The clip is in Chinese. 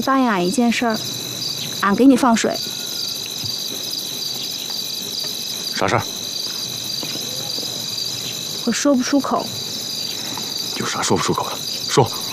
答应俺一件事儿，俺给你放水。 啥事儿？ 我说不出口。 有啥说不出口的？说。